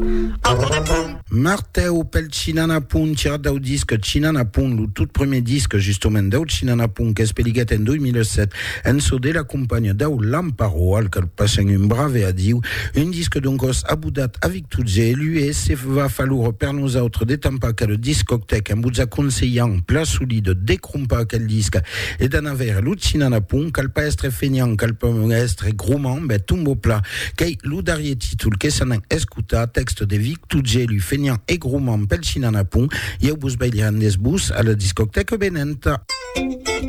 Marteu pel Cinanapun, tirat d'un disque Cinanapun, le tout premier disque justement d'un Cinanapun qui est spéligat en 2007. En sodé la compagne d'un Lamparo, al que passe un brave a dit, un disque donc aboudat avec tout j'ai lui et c'est va falloir per nous autres des temps pas que le discothèque un bout conseillant place solide décrompa quel disque et d'en avoir l'autre Cinanapun qu'al pas être feignant qu'al pas être groumant ben tombe plat qu'ay l'oudarieti tout le que s'en escuta texte de Vic tout j'ai lui feignant et groumant pel Cinanapun, il y a au bout de à la discothèque Benenta.